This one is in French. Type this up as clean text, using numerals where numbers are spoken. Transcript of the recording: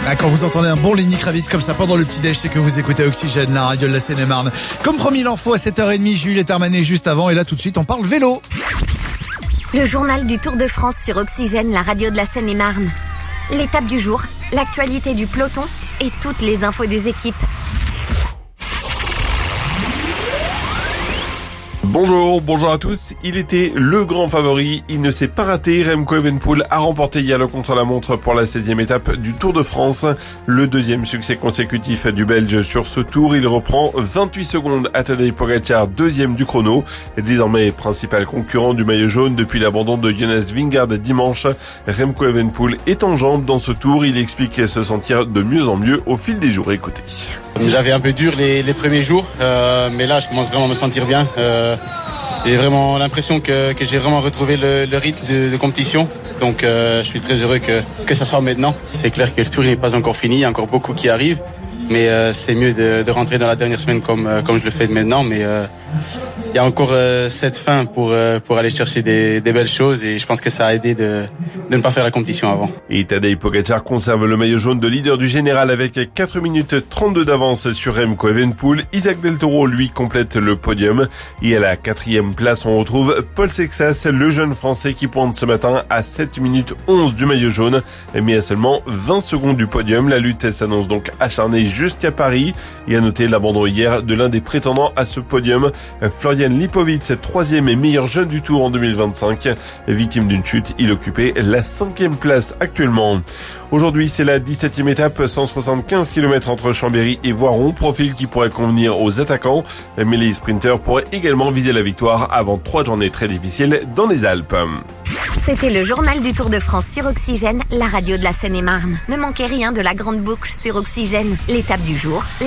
Ah, quand vous entendez un bon Lenny Kravitz comme ça pendant le petit-déj, c'est que vous écoutez Oxygène, la radio de la Seine-et-Marne. Comme promis, l'info à 7h30, Jules Termané juste avant. Et là, tout de suite, on parle vélo. Le journal du Tour de France sur Oxygène, la radio de la Seine-et-Marne. L'étape du jour, l'actualité du peloton et toutes les infos des équipes. Bonjour à tous. Il était le grand favori. Il ne s'est pas raté. Remco Evenepoel a remporté hier le contre-la-montre pour la 16e étape du Tour de France. Le deuxième succès consécutif du Belge sur ce tour. Il reprend 28 secondes à Tadej Pogačar, deuxième du chrono. Désormais principal concurrent du maillot jaune depuis l'abandon de Jonas Vingegaard dimanche. Remco Evenepoel est en jambes dans ce tour. Il explique se sentir de mieux en mieux au fil des jours. Écoutez. J'avais un peu dur les premiers jours, mais là je commence vraiment à me sentir bien. J'ai vraiment l'impression que j'ai vraiment retrouvé le rythme de compétition. Donc je suis très heureux que ça soit maintenant. C'est clair que le tour n'est pas encore fini, il y a encore beaucoup qui arrivent. Mais c'est mieux de rentrer dans la dernière semaine comme je le fais maintenant. Mais il y a encore cette fin pour aller chercher des belles choses. Et je pense que ça a aidé de ne pas faire la compétition avant. Et Tadej Pogačar conserve le maillot jaune de leader du général avec 4 minutes 32 d'avance sur Remco Evenepoel. Isaac Del Toro, lui, complète le podium. Et à la 4e place, on retrouve Paul Sexas, le jeune français qui pointe ce matin à 7 minutes 11 du maillot jaune. Mais à seulement 20 secondes du podium. La lutte s'annonce donc acharnée jusqu'à Paris. Et à noter l'abandon hier de l'un des prétendants à ce podium, Florian Lipovic, 3e et meilleur jeune du Tour en 2025. Victime d'une chute, il occupait la 5e place actuellement. Aujourd'hui, c'est la 17e étape, 175 km entre Chambéry et Voiron, profil qui pourrait convenir aux attaquants. Mais les sprinters pourraient également viser la victoire avant 3 journées très difficiles dans les Alpes. C'était le journal du Tour de France sur Oxygène, la radio de la Seine-et-Marne. Ne manquez rien de la grande boucle sur Oxygène, l'étape du jour.